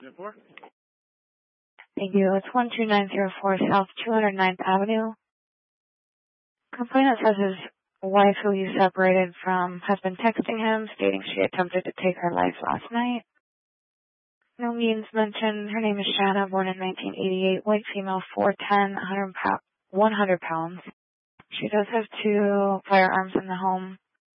Thank you. It's 12904 South 209th Avenue. Complainant says his wife, who he separated from, has been texting him, stating she attempted to take her life last night. No means mentioned. Her name is Shanna, born in 1988, white female, 4'10", 100 pounds. She does have 2 firearms in the home.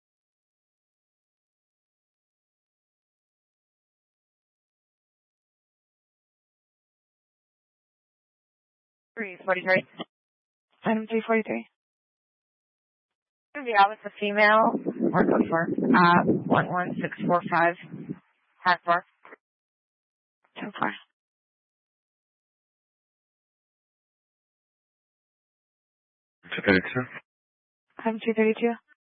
Item 343. Yeah, with the female, or go for 11645, half bar. So far. Item 232.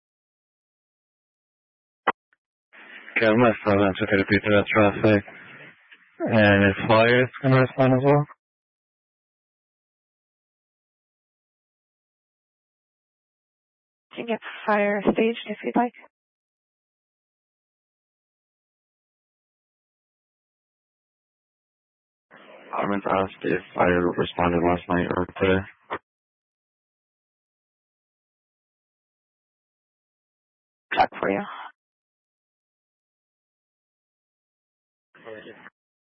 Okay, I'm going to slow down to repeat that traffic. And if fire is going to respond as well? You can get fire staged if you'd like. I meant to ask if fire responded last night or today. Check for you.